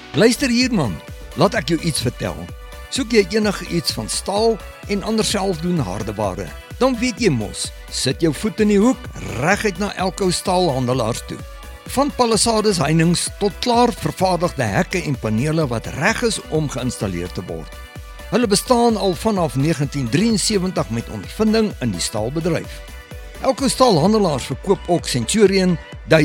Luister hier man, laat ek jou iets vertel. Soek jy enige iets van staal en ander selfdoen hardeware, dan weet jy mos, sit jou voet in die hoek, reguit na Elko staalhandelaars toe. Van palissades heininge tot klaar vervaardigde hekke en panele wat reg is om geïnstalleer te word. Hulle bestaan al vanaf 1973 met ondervinding in die staalbedryf. Elko staalhandelaars verkoop ook Centurion,